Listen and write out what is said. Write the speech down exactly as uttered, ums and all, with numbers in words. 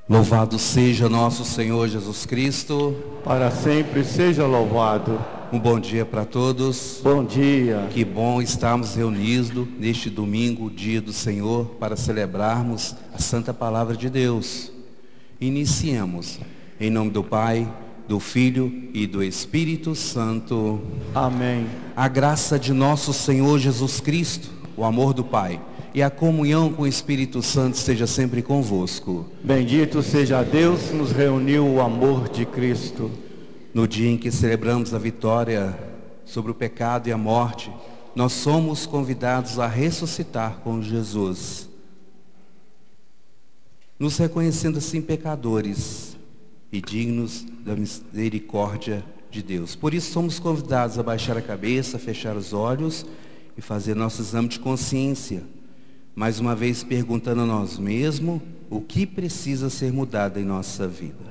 Louvado seja nosso Senhor Jesus Cristo. Para sempre seja louvado. Um bom dia para todos. Bom dia. Que bom estarmos reunidos neste domingo, dia do Senhor, para celebrarmos a Santa Palavra de Deus. Iniciemos em nome do Pai, do Filho e do Espírito Santo. Amém. A graça de nosso Senhor Jesus Cristo, o amor do Pai e a comunhão com o Espírito Santo esteja sempre convosco. Bendito seja Deus que nos reuniu o amor de Cristo. No dia em que celebramos a vitória sobre o pecado e a morte, nós somos convidados a ressuscitar com Jesus, nos reconhecendo assim pecadores e dignos da misericórdia de Deus. Por isso somos convidados a baixar a cabeça, fechar os olhos e fazer nosso exame de consciência, mais uma vez perguntando a nós mesmos o que precisa ser mudado em nossa vida.